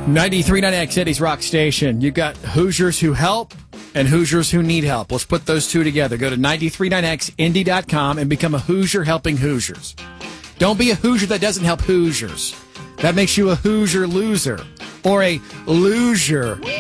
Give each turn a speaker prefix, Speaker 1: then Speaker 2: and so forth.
Speaker 1: 93.9X, Eddie's Rock Station. You got Hoosiers who help and Hoosiers who need help. Let's put those two together. Go to 939xindy.com and become a Hoosier helping Hoosiers. Don't be a Hoosier that doesn't help Hoosiers. That makes you a Hoosier loser or a loser.